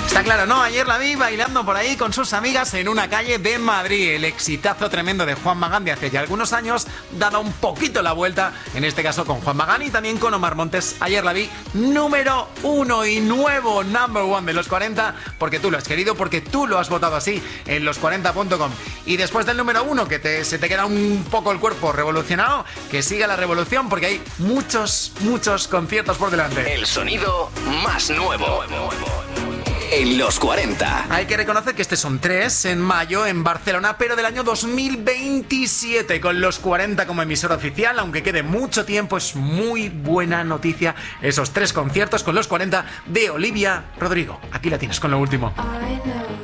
Está claro, ¿no? Ayer la vi bailando por ahí con sus amigas en una calle de Madrid. El exitazo tremendo de Juan Magán de hace ya algunos años, dada un poquito la vuelta, en este caso con Juan Magán y también con Omar Montes. Ayer la vi número 1 y nuevo number 1 de los 40, porque tú lo has querido, porque tú lo has votado así en los40.com. Y después del número 1, que se te queda un poco el cuerpo revolucionado, que siga la revolución, porque hay muchos conciertos por delante. El sonido más nuevo en los 40. Hay que reconocer que son 3 en mayo en Barcelona, pero del año 2027, con los 40 como emisora oficial, aunque quede mucho tiempo. Es muy buena noticia esos 3 conciertos con los 40 de Olivia Rodrigo. Aquí la tienes con lo último.